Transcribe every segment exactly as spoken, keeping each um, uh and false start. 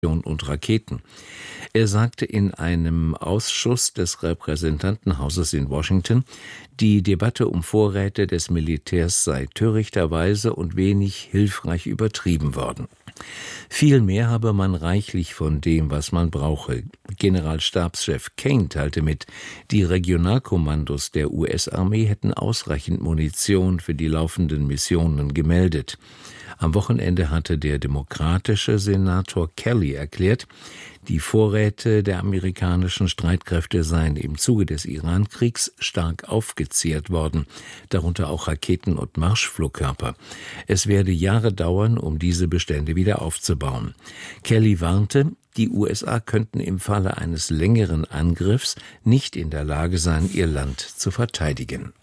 und Raketen. Er sagte in einem Ausschuss des Repräsentantenhauses in Washington, die Debatte um Vorräte des Militärs sei törichterweise und wenig hilfreich übertrieben worden. Vielmehr habe man reichlich von dem, was man brauche. Generalstabschef Kane teilte mit, die Regionalkommandos der U S-Armee hätten ausreichend Munition für die laufenden Missionen gemeldet. Am Wochenende hatte der demokratische Senator Kelly erklärt, die Vorräte der amerikanischen Streitkräfte seien im Zuge des Iran-Kriegs stark aufgezehrt worden, darunter auch Raketen und Marschflugkörper. Es werde Jahre dauern, um diese Bestände wieder aufzubauen. Kelly warnte, die U S A könnten im Falle eines längeren Angriffs nicht in der Lage sein, ihr Land zu verteidigen.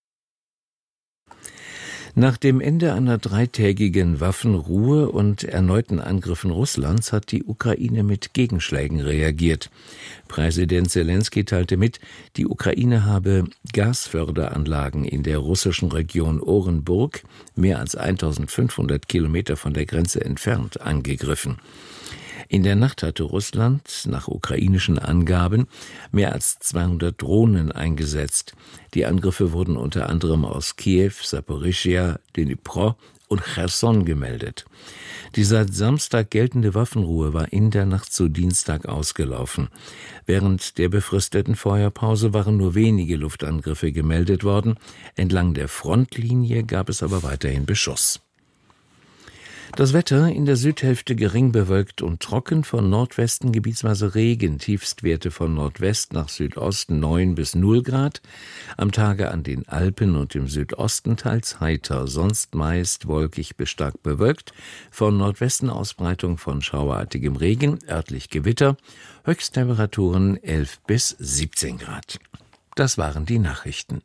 Nach dem Ende einer dreitägigen Waffenruhe und erneuten Angriffen Russlands hat die Ukraine mit Gegenschlägen reagiert. Präsident Selenskyj teilte mit, die Ukraine habe Gasförderanlagen in der russischen Region Orenburg, mehr als eintausendfünfhundert Kilometer von der Grenze entfernt, angegriffen. In der Nacht hatte Russland, nach ukrainischen Angaben, mehr als zweihundert Drohnen eingesetzt. Die Angriffe wurden unter anderem aus Kiew, Saporischschja, Dnipro und Cherson gemeldet. Die seit Samstag geltende Waffenruhe war in der Nacht zu Dienstag ausgelaufen. Während der befristeten Feuerpause waren nur wenige Luftangriffe gemeldet worden. Entlang der Frontlinie gab es aber weiterhin Beschuss. Das Wetter in der Südhälfte gering bewölkt und trocken, von Nordwesten gebietsweise Regen, Tiefstwerte von Nordwest nach Südosten neun bis null Grad, am Tage an den Alpen und im Südosten teils heiter, sonst meist wolkig bis stark bewölkt, von Nordwesten Ausbreitung von schauerartigem Regen, örtlich Gewitter, Höchsttemperaturen elf bis siebzehn Grad. Das waren die Nachrichten.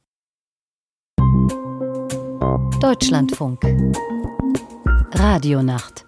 Deutschlandfunk Radionacht.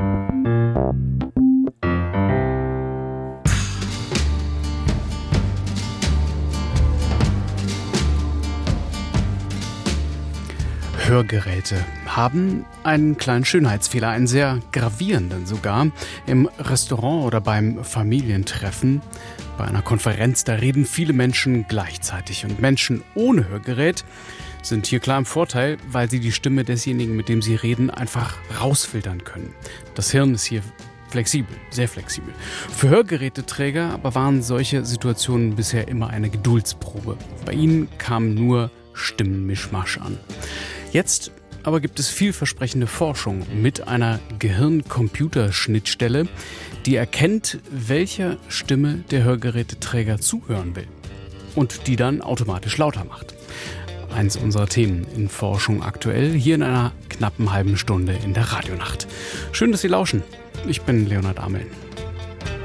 Hörgeräte haben einen kleinen Schönheitsfehler, einen sehr gravierenden sogar. Im Restaurant oder beim Familientreffen, bei einer Konferenz, da reden viele Menschen gleichzeitig. Und Menschen ohne Hörgerät sind hier klar im Vorteil, weil sie die Stimme desjenigen, mit dem sie reden, einfach rausfiltern können. Das Hirn ist hier flexibel, sehr flexibel. Für Hörgeräteträger aber waren solche Situationen bisher immer eine Geduldsprobe. Bei ihnen kam nur Stimmenmischmasch an. Jetzt aber gibt es vielversprechende Forschung mit einer Gehirn-Computer-Schnittstelle, die erkennt, welcher Stimme der Hörgeräteträger zuhören will und die dann automatisch lauter macht. Eins unserer Themen in Forschung aktuell, hier in einer knappen halben Stunde in der Radionacht. Schön, dass Sie lauschen. Ich bin Leonhard Amel.